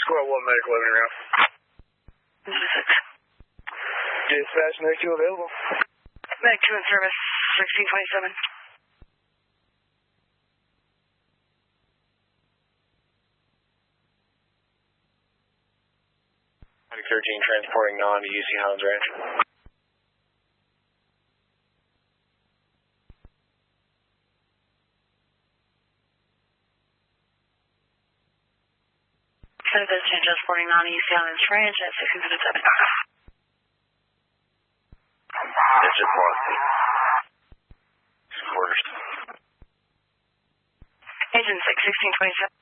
Squad 1 medical living room. Dispatch, Medic 2 available. Medic 2 in service, 1627. Medic 13 transporting non to UC Highlands Ranch. Medic 13 transporting non to UC Highlands Ranch at 1627. Digit 1. Quarters. Agent 6, 1627.